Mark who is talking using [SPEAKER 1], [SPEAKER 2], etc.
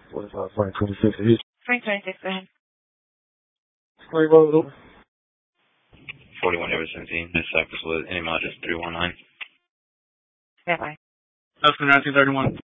[SPEAKER 1] Frank 26 hit.
[SPEAKER 2] Frank 26, go ahead.
[SPEAKER 1] Screen roll over.
[SPEAKER 3] 41 over 17. This Cypress with any mod just 319.
[SPEAKER 2] Bye-bye.
[SPEAKER 4] That's 1931.